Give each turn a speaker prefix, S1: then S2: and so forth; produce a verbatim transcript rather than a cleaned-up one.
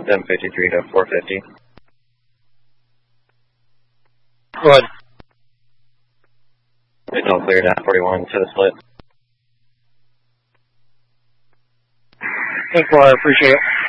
S1: seven fifty-three to four fifty.
S2: Go ahead.
S1: It's all clear, nine forty-one to the split.
S2: Thanks, Laura. I appreciate it.